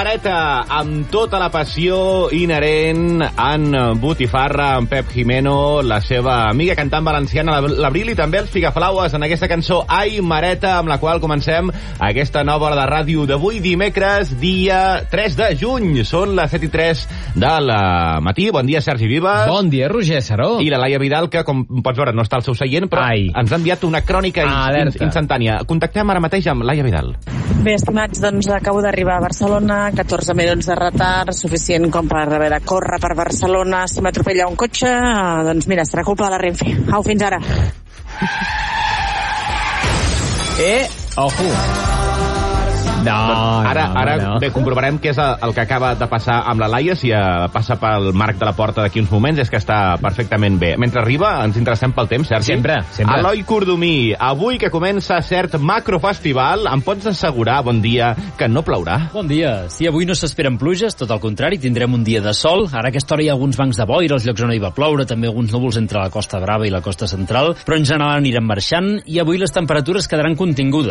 Mareta, amb tota la passió inherent en Botifarra, en Pep Jimeno, la seva amiga cantant valenciana, l'Abril, i també els Figaflaues en aquesta cançó Ai Mareta, amb la qual comencem aquesta nova hora de ràdio d'avui, dimecres, dia 3 de juny. Són les 7:03 del matí. Bon dia, Sergi Vives. Bon dia, Roger Saró. I la Laia Vidal, que, com pots veure, no està al seu seient, però ens ha enviat una crònica instantània. Contactem ara mateix amb Laia Vidal. Bé, estimats, doncs acabo d'arribar a Barcelona, 14 minuts de retard, suficient com per haver de córrer per Barcelona. Si m'atropella un cotxe, doncs mira, serà culpa de la Renfe. Au, fins ara. Ojo. No, ara bé, comprovarem què és el que acaba de passar amb la Laia. Si passa pel marc de la porta d'aquí uns moments és que està perfectament bé. Mentre arriba, ens interessem pel temps, Sergi. Sempre. Eloi Cordomí, avui que comença cert macrofestival, em pots assegurar, bon dia, que no plourà? Bon dia. Sí, avui no s'esperen pluges, tot al contrari, tindrem un dia de sol. Ara a aquesta hora hi ha alguns bancs de boira, als llocs on hi va ploure, també alguns núvols entre la Costa Brava i la Costa Central, però en general aniran marxant i avui les temperatures quedaran contingudes.